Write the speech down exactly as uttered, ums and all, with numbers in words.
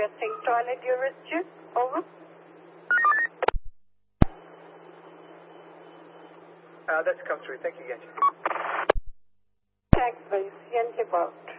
requesting toilet urine tube. Over. Uh, that's come through. Thank you, Yankee. Thanks, please. Yankee Park.